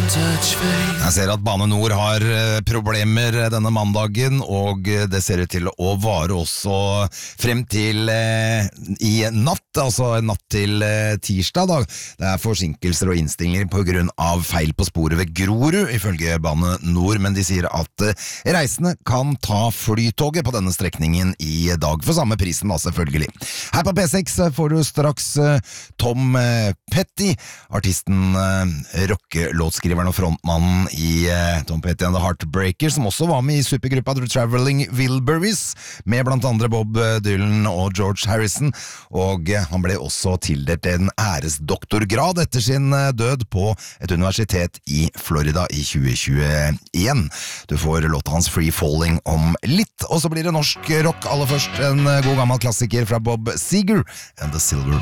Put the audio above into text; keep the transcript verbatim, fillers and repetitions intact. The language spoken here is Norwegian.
Jeg ser at Bane Nor har problemer denne mandagen, og det ser ut til å vare også frem til eh, i natt, altså natt til eh, tirsdag. Da. Det er forsinkelser og innstillinger på grunn av feil på sporet ved Grorud, ifølge Bane Nor, men de sier at eh, reisende kan ta flytoget på denne strekningen i dag, for samme prisen da, selvfølgelig. Her på P seks får du straks eh, Tom eh, Petty, artisten, eh, rockelåtskriveren og frontmannen i eh, Tom Petty and the Heartbreakers, som også var med i supergruppa The Traveling Wilburys, med blant andre Bob Dylan og George Harrison, og eh, han ble også tildelt en æresdoktorgrad etter sin eh, død på et universitet i Florida i tjue tjueen. Du får låta hans Free Falling om litt, og så blir det norsk rock aller først, en eh, god gammel klassiker fra Bob Seger and the Silver